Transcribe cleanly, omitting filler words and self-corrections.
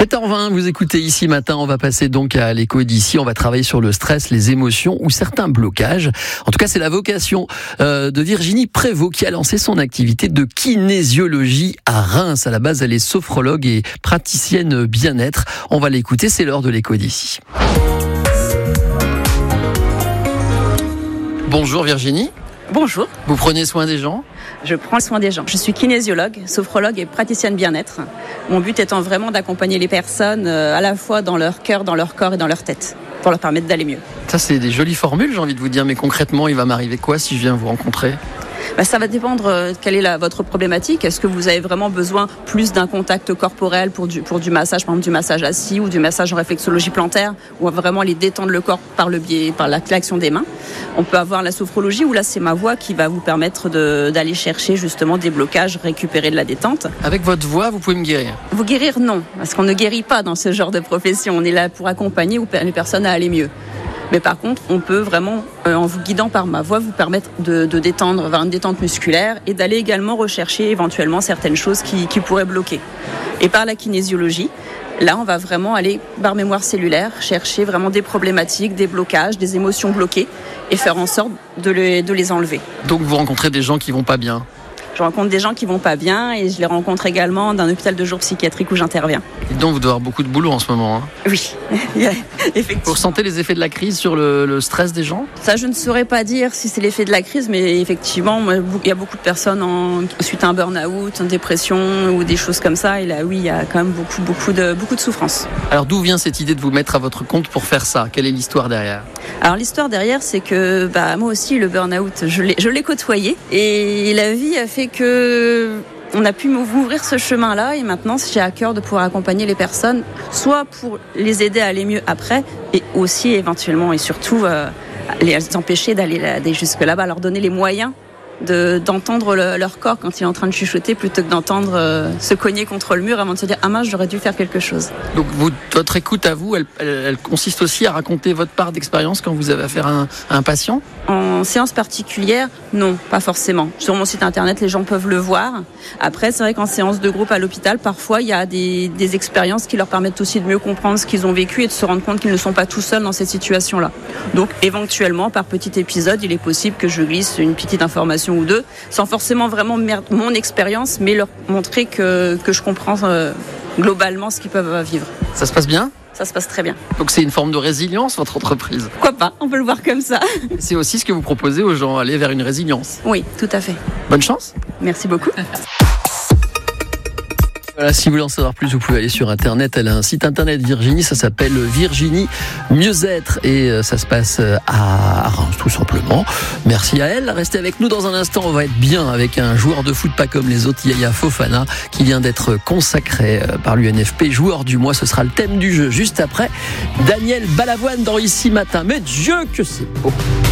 7h20, vous écoutez Ici Matin, on va passer donc à l'écho d'ici, on va travailler sur le stress, les émotions ou certains blocages. En tout cas, c'est la vocation de Virginie Prévost qui a lancé son activité de kinésiologie à Reims. À la base, elle est sophrologue et praticienne bien-être. On va l'écouter, c'est l'heure de l'écho d'ici. Bonjour Virginie. Bonjour. Vous prenez soin des gens ? Je prends soin des gens. Je suis kinésiologue, sophrologue et praticienne bien-être. Mon but étant vraiment d'accompagner les personnes à la fois dans leur cœur, dans leur corps et dans leur tête, pour leur permettre d'aller mieux. Ça, c'est des jolies formules, j'ai envie de vous dire, mais concrètement, il va m'arriver quoi si je viens vous rencontrer ? Ça va dépendre quelle est votre problématique. Est-ce que vous avez vraiment besoin plus d'un contact corporel pour du massage, par exemple du massage assis ou du massage en réflexologie plantaire, ou vraiment aller détendre le corps par l'action des mains. On peut avoir la sophrologie où là c'est ma voix qui va vous permettre d'aller chercher justement des blocages, récupérer de la détente. Avec votre voix, vous pouvez me guérir ? Vous guérir, non, parce qu'on ne guérit pas dans ce genre de profession. On est là pour accompagner les personnes à aller mieux. Mais par contre, on peut vraiment, en vous guidant par ma voix, vous permettre de détendre, avoir une détente musculaire et d'aller également rechercher éventuellement certaines choses qui pourraient bloquer. Et par la kinésiologie, là, on va vraiment aller par mémoire cellulaire, chercher vraiment des problématiques, des blocages, des émotions bloquées et faire en sorte de les enlever. Donc vous rencontrez des gens qui vont pas bien ? Je rencontre des gens qui vont pas bien et je les rencontre également d'un hôpital de jour psychiatrique où j'interviens. Et donc vous devez avoir beaucoup de boulot en ce moment. Oui, effectivement. Vous ressentez les effets de la crise sur le stress des gens ? Ça, je ne saurais pas dire si c'est l'effet de la crise, mais effectivement, il y a beaucoup de personnes suite à un burn-out, une dépression ou des choses comme ça. Et là, oui, il y a quand même beaucoup de souffrance. Alors d'où vient cette idée de vous mettre à votre compte pour faire ça ? Quelle est l'histoire derrière ? Alors l'histoire derrière, c'est que moi aussi, le burn-out, je l'ai côtoyé. Et la vie a fait que on a pu m'ouvrir ce chemin-là et maintenant j'ai à cœur de pouvoir accompagner les personnes, soit pour les aider à aller mieux après et aussi éventuellement et surtout les empêcher d'aller jusque là-bas, leur donner les moyens d'entendre leur corps quand il est en train de chuchoter plutôt que d'entendre se cogner contre le mur avant de se dire « Ah mince, j'aurais dû faire quelque chose ». Donc votre écoute à vous, elle consiste aussi à raconter votre part d'expérience quand vous avez affaire à un patient ? En séance particulière, non, pas forcément. Sur mon site internet, les gens peuvent le voir. Après, c'est vrai qu'en séance de groupe à l'hôpital, parfois, il y a des expériences qui leur permettent aussi de mieux comprendre ce qu'ils ont vécu et de se rendre compte qu'ils ne sont pas tout seuls dans cette situation-là. Donc, éventuellement, par petit épisode, il est possible que je glisse une petite information ou deux, sans forcément vraiment mon expérience, mais leur montrer que je comprends globalement ce qu'ils peuvent vivre. Ça se passe bien ? Ça se passe très bien. Donc c'est une forme de résilience, votre entreprise ? Pourquoi pas ? On peut le voir comme ça. C'est aussi ce que vous proposez aux gens, aller vers une résilience ? Oui, tout à fait. Bonne chance. Merci beaucoup. Voilà, si vous voulez en savoir plus, vous pouvez aller sur Internet. Elle a un site Internet, Virginie, ça s'appelle Virginie Mieux-être et ça se passe à Reims, tout simplement. Merci à elle. Restez avec nous dans un instant. On va être bien avec un joueur de foot pas comme les autres, Yaya Fofana, qui vient d'être consacré par l'UNFP joueur du mois. Ce sera le thème du jeu juste après. Daniel Balavoine dans Ici Matin. Mais Dieu que c'est beau!